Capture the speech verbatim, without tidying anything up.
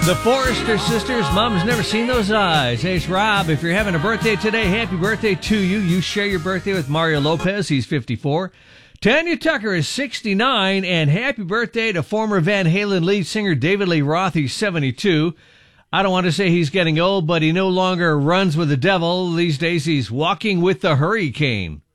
The Forrester Sisters, Mom's never seen those eyes. Hey, it's Rob. If you're having a birthday today, happy birthday to you. You share your birthday with Mario Lopez. He's fifty-four. Tanya Tucker is sixty-nine. And happy birthday to former Van Halen lead singer David Lee Roth. He's seventy-two. I don't want to say he's getting old, but he no longer runs with the devil. These days, he's walking with the hurricane.